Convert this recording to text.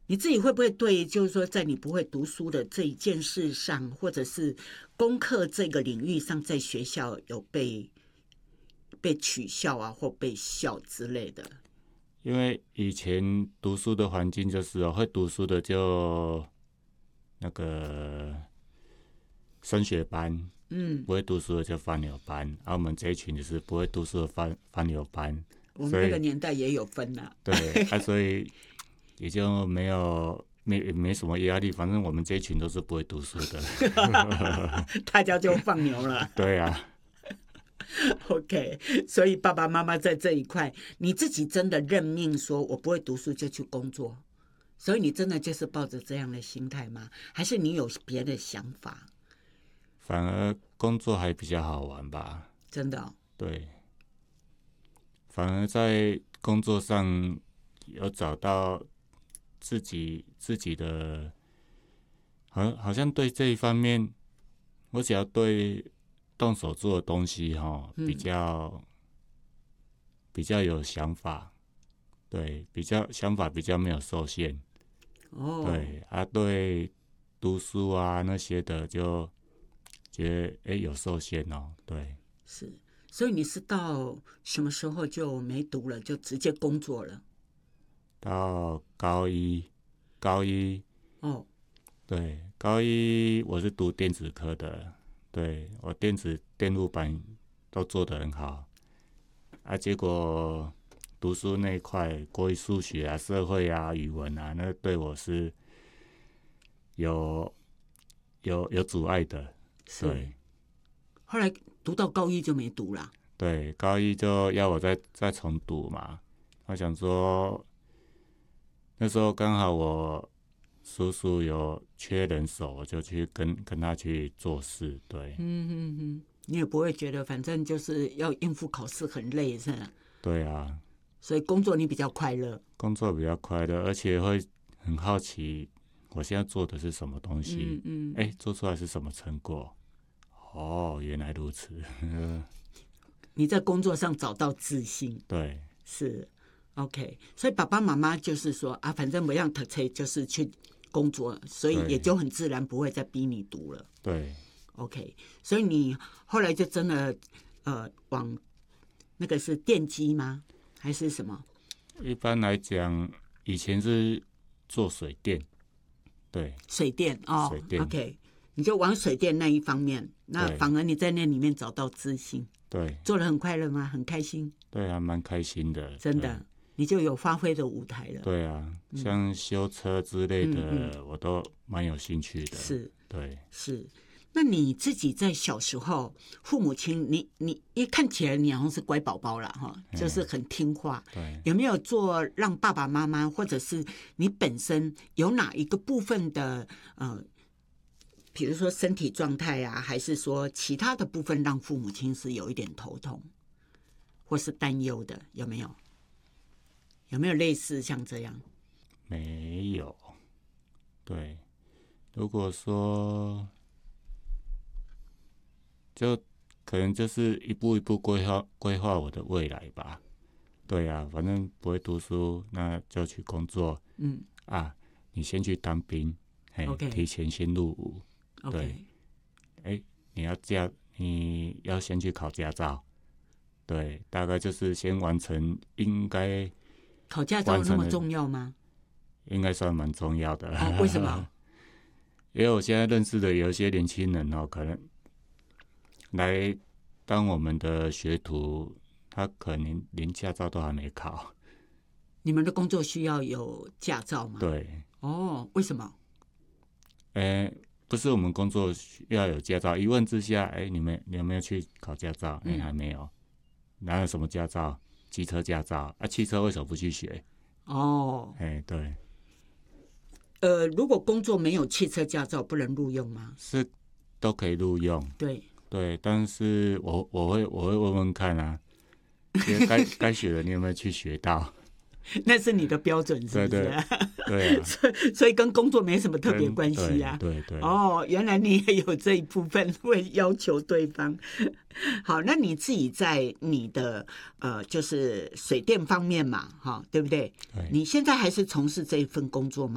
你自己会不会对，就是说，在你不会读书的这一件事上，或者是功课这个领域上，在学校有被取笑啊，或被笑之类的？ 因为以前读书的环境就是会读书的就那个升学班，不会读书的就放牛班，而我们这一群就是不会读书的放牛班。 我们那个年代也有分啦。 对所以也就没什么压力，反正我们这一群都是不会读书的， 大家就放牛了。 对啊。 OK， 所以爸爸妈妈在这一块，你自己真的认命，说我不会读书就去工作，所以你真的就是抱着这样的心态吗？还是你有别的想法？ 反而工作还比较好玩吧。 真的。 对，反而在工作上有找到自己的，好像对这一方面，我只要对动手做的东西比较有想法，对，想法比较没有受限。对对，读书啊那些的就觉得有受限哦。对， 是，所以你是到什么时候就没读了，就直接工作了？ 到高一对，高一我是读电子科的，对，我电路板都做得很好结果读书那一块，国语、数学啊、社会啊、语文啊，那对我是有阻碍的。对， 后来读到高一就没读了。 对，高一就要我再重读嘛。我想说，那时候刚好我叔叔有缺人手，我就去跟他去做事。对， 你也不会觉得反正就是要应付考试很累是吧？ 对啊， 所以工作你比较快乐。 工作比较快乐，而且会很好奇我现在做的是什么东西，做出来是什么成果。哦，原来如此。 你在工作上找到自信。 对， 是 OK。所以爸爸妈妈就是说反正不让读书就是去工作，所以也就很自然不会再逼你读了。 对 OK， 所以你后来就真的往那个是电机吗？还是什么？ 一般来讲，以前是做水电。对， 水电水电 OK， 你就往水电那一方面，那反而你在那里面找到自信。 对， 做得很快乐吗？很开心？ 对啊，蛮开心的， 真的，你就有发挥的舞台了。 对啊，像修车之类的，我都蛮有兴趣的。 是， 对， 是。那你自己在小时候，父母亲，你一看起来你好像是乖宝宝啦哈，就是很听话。 对， 有没有做让爸爸妈妈，或者是你本身有哪一个部分的比如说身体状态啊，还是说其他的部分让父母亲是有一点头痛或是担忧的？有没有？有没有类似像这样？ 没有。对，如果说就可能就是一步一步规划我的未来吧。对啊，反正不会读书，那就去工作。你先去当兵，提前先入伍。对，你要先去考驾照。对，大概就是先完成，应该考驾照那么重要吗？ 应该算蛮重要的。 为什么？ 因为我现在认识的有一些年轻人可能来当我们的学徒，他可能连驾照都还没考。 你们的工作需要有驾照吗？ 对。 为什么？ 不是我们工作需要有驾照。一问之下，你有没有去考驾照？还没有。哪有什么驾照？机车驾照汽车为什么不去学？对。 如果工作没有汽车驾照，不能录用吗？ 是都可以录用。对，但是我会问问看啊，该学的你有没有去学到？ 那是你的标准，是不是？ 对啊。 所以跟工作没什么特别关系啊。 对。 原来你也有这一部分会要求对方。好，那你自己在你的就是水电方面嘛，对不对？ 对。 你现在还是从事这一份工作吗？